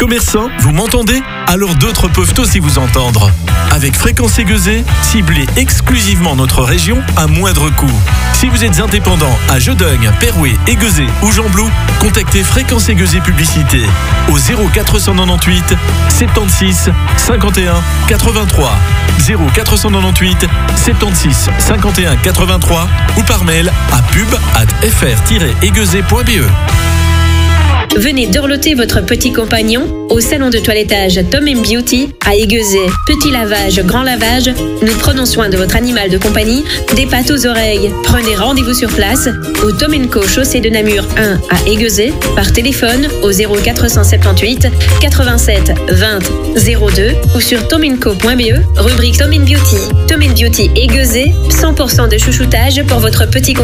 Commerçants, vous m'entendez? Alors d'autres peuvent aussi vous entendre. Avec Fréquence Aiguezée, ciblez exclusivement notre région à moindre coût. Si vous êtes indépendant à Jodogne, Perouet, Aiguezée ou Gembloux, contactez Fréquence Aiguezée Publicité au 0498 76 51 83 0498 76 51 83 ou par mail à pub@fr-aiguezée.be. Venez dorloter votre petit compagnon au salon de toilettage Tom & Beauty à Aiguezée. Petit lavage, grand lavage, nous prenons soin de votre animal de compagnie, des pattes aux oreilles. Prenez rendez-vous sur place au Tom & Co chaussée de Namur 1 à Aiguezée par téléphone au 0478 87 20 02 ou sur tomandco.be rubrique Tom & Beauty. Tom & Beauty Aiguezée, 100% de chouchoutage pour votre petit compagnon.